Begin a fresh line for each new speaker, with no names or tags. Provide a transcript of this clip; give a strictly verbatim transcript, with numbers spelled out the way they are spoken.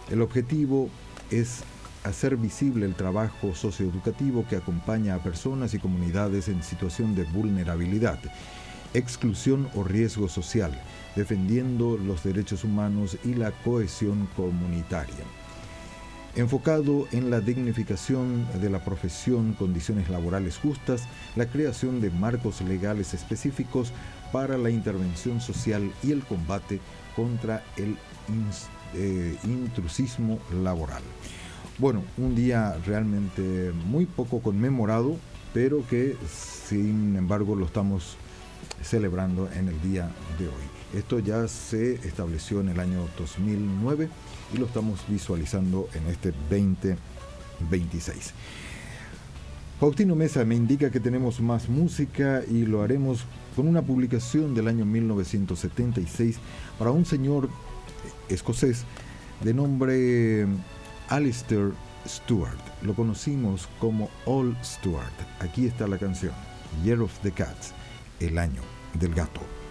El objetivo es hacer visible el trabajo socioeducativo que acompaña a personas y comunidades en situación de vulnerabilidad, exclusión o riesgo social, defendiendo los derechos humanos y la cohesión comunitaria. Enfocado en la dignificación de la profesión, condiciones laborales justas, la creación de marcos legales específicos para la intervención social y el combate contra el eh, intrusismo laboral. Bueno, un día realmente muy poco conmemorado, pero que sin embargo lo estamos celebrando en el día de hoy. Esto ya se estableció en el año dos mil nueve y lo estamos visualizando en este veinte veintiséis. Faustino Mesa me indica que tenemos más música y lo haremos con una publicación del año mil novecientos setenta y seis para un señor escocés de nombre Alistair Stewart. Lo conocimos como All Stewart. Aquí está la canción, Year of the Cat, el año del gato.